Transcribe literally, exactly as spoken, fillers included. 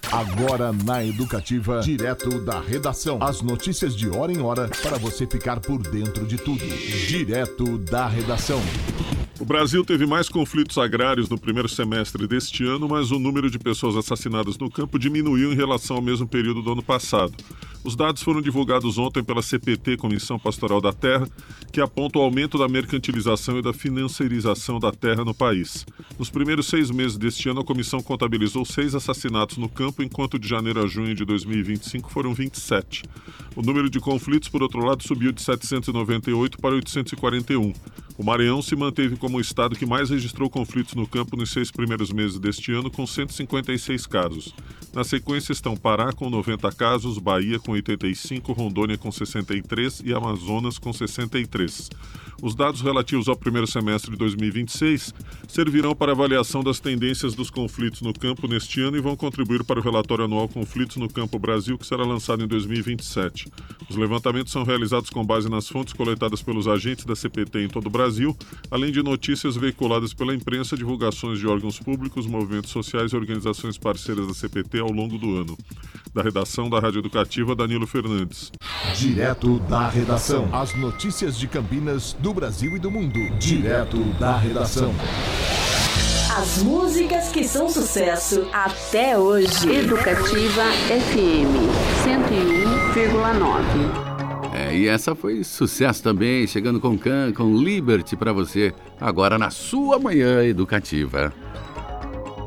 Agora na Educativa, direto da redação. As notícias de hora em hora para você ficar por dentro de tudo. Direto da redação. O Brasil teve mais conflitos agrários no primeiro semestre deste ano, mas o número de pessoas assassinadas no campo diminuiu em relação ao mesmo período do ano passado. Os dados foram divulgados ontem pela C P T, Comissão Pastoral da Terra, que aponta o aumento da mercantilização e da financiarização da terra no país. Nos primeiros seis meses deste ano, a comissão contabilizou seis assassinatos no campo, enquanto de janeiro a junho de dois mil e vinte e cinco foram vinte e sete. O número de conflitos, por outro lado, subiu de setecentos e noventa e oito para oitocentos e quarenta e um. O Maranhão se manteve como o estado que mais registrou conflitos no campo nos seis primeiros meses deste ano, com cento e cinquenta e seis casos. Na sequência estão Pará com noventa casos, Bahia com oitenta e cinco, Rondônia com sessenta e três e Amazonas com sessenta e três. Os dados relativos ao primeiro semestre de dois mil e vinte e seis servirão para avaliação das tendências dos conflitos no campo neste ano e vão contribuir para o relatório anual Conflitos no Campo Brasil, que será lançado em dois mil e vinte e sete. Os levantamentos são realizados com base nas fontes coletadas pelos agentes da C P T em todo o Brasil, além de notícias veiculadas pela imprensa, divulgações de órgãos públicos, movimentos sociais e organizações parceiras da C P T ao longo do ano. Da redação da Rádio Educativa, Danilo Fernandes. Direto da redação. As notícias de Campinas, do Brasil e do mundo. Direto da redação. As músicas que são sucesso até hoje. Educativa F M cento e um vírgula nove. É, e essa foi sucesso também, chegando com Can, com Liberty para você, agora na sua manhã educativa.